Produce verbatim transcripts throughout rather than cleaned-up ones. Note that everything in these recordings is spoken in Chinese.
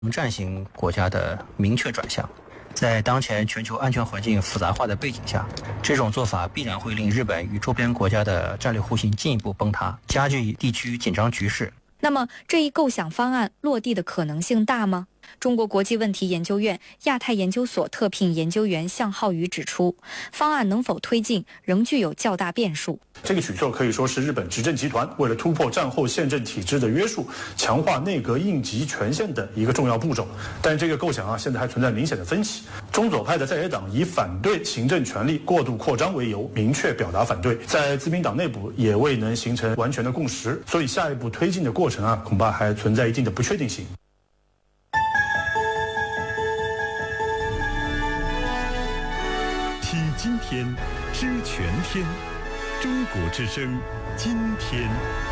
战型国家的明确转向。在当前全球安全环境复杂化的背景下，这种做法必然会令日本与周边国家的战略互信进一步崩塌，加剧地区紧张局势。 那么这一构想方案落地的可能性大吗？中国国际问题研究院亚太研究所特聘研究员向浩宇指出，方案能否推进仍具有较大变数。 这个举措可以说是日本执政集团为了突破战后宪政体制的约束，强化内阁应急权限的一个重要步骤。但这个构想啊，现在还存在明显的分歧。中左派的在野党以反对行政权力过度扩张为由，明确表达反对，在自民党内部也未能形成完全的共识，所以下一步推进的过程啊，恐怕还存在一定的不确定性。 听今天，知全天，中国之声，今天。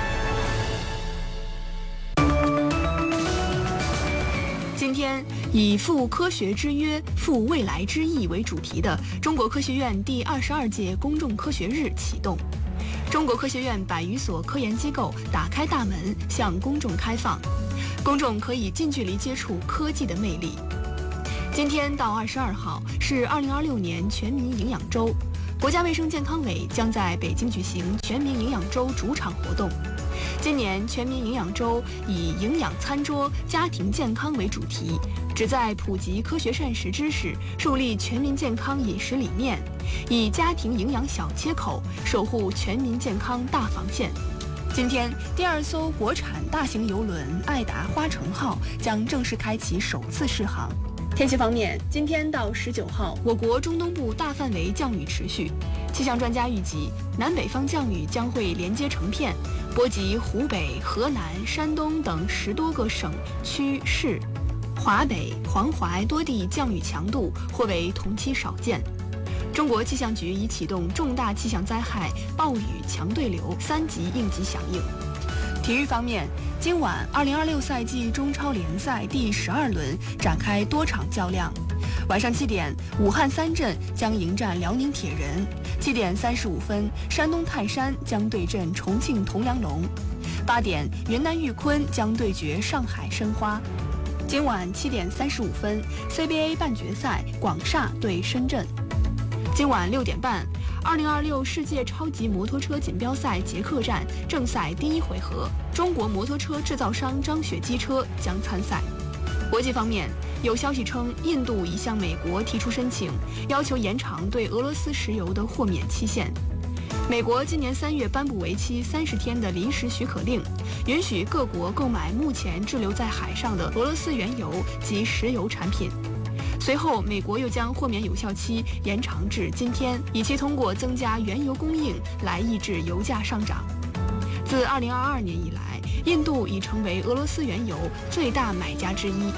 今天以“赴科学之约，赴未来之意”为主题的中国科学院第二十二届公众科学日启动。中国科学院百余所科研机构打开大门，向公众开放，公众可以近距离接触科技的魅力。今天到二十二号是二零二六年全民营养周，国家卫生健康委将在北京举行全民营养周主场活动。今年全民营养周以营养餐桌、家庭健康为主题，旨在普及科学膳食知识，树立全民健康饮食理念，以家庭营养小切口守护全民健康大防线。今天，第二艘国产大型邮轮爱达花城号将正式开启首次试航。天气方面，今天到十九号，我国中东部大范围降雨持续。气象专家预计，南北方降雨将会连接成片，波及湖北、河南、山东等十多个省区市，华北、黄淮多地降雨强度或为同期少见。中国气象局已启动重大气象灾害暴雨强对流三级应急响应。体育方面，今晚二零二六赛季中超联赛第十二轮展开多场较量。晚上七点，武汉三镇将迎战辽宁铁人；七点三十五分，山东泰山将对阵重庆铜梁龙；八点，云南玉坤将对决上海申花。今晚七点三十五分 ，C B A 半决赛，广厦对深圳。今晚六点半，二零二六世界超级摩托车锦标赛捷克站正赛第一回合，中国摩托车制造商张雪机车将参赛。国际方面，有消息称，印度已向美国提出申请，要求延长对俄罗斯石油的豁免期限。美国今年三月颁布为期三十天的临时许可令，允许各国购买目前滞留在海上的俄罗斯原油及石油产品。随后，美国又将豁免有效期延长至今天，以期通过增加原油供应来抑制油价上涨。自二零二二年以来，印度已成为俄罗斯原油最大买家之一。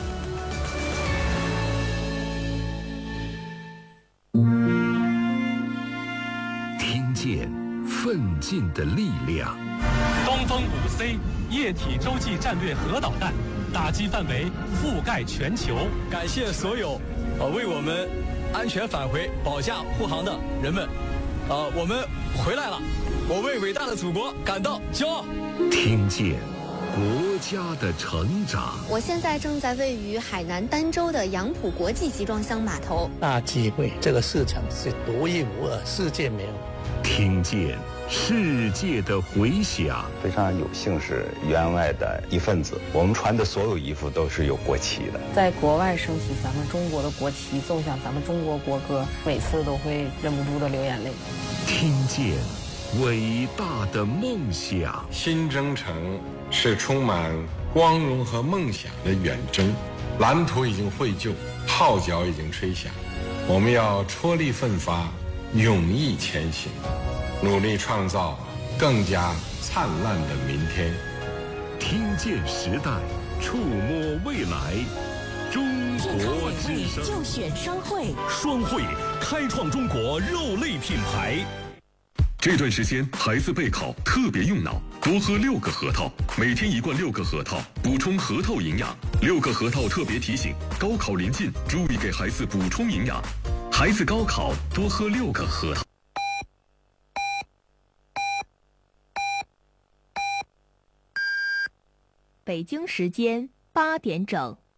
听见奋进的力量。 东风五 C 液体洲际战略核导弹，打击范围覆盖全球。 感谢所有呃为我们安全返回保驾护航的人们，呃，我们回来了，我为伟大的祖国感到骄傲。 听见国家的成长。 我现在正在位于海南儋州的杨浦国际集装箱码头。 大机会，这个市场是独一无二，世界没有。 听见世界的回响。 非常有幸是员外的一份子，我们穿的所有衣服都是有国旗的。 在国外升起咱们中国的国旗，奏响咱们中国国歌，每次都会忍不住的流眼泪。 听见伟大的梦想。 新征程是充满光荣和梦想的远征，蓝图已经绘就，号角已经吹响，我们要踔厉奋发，勇毅前行，努力创造更加灿烂的明天。 听见时代，触摸未来，中国之声。 就选双汇， 双汇开创中国肉类品牌。这段时间孩子备考特别用脑，多喝六个核桃，每天一罐六个核桃，补充核桃营养。六个核桃特别提醒：高考临近，注意给孩子补充营养。孩子高考多喝六个核桃。 北京时间八点整。